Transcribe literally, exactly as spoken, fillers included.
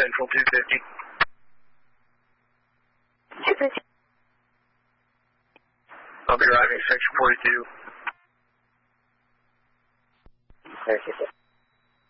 Central two fifty. two fifty. I'll be arriving section forty-two. Thank you.